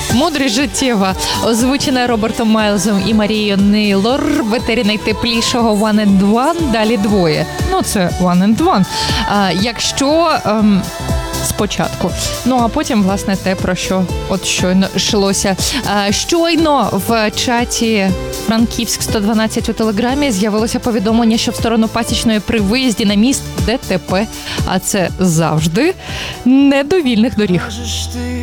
Мудрість життєва, озвучена Робертом Майлзом і Марією Нейлор. В етері найтеплішого One and One, далі двоє. Ну, це One and One. Якщо спочатку. Ну, а потім, власне, те, про що от щойно йшлося. Щойно в чаті Франківськ 112 у Телеграмі з'явилося повідомлення, що в сторону Пасічної при виїзді на міст ДТП. А це завжди не до вільних доріг.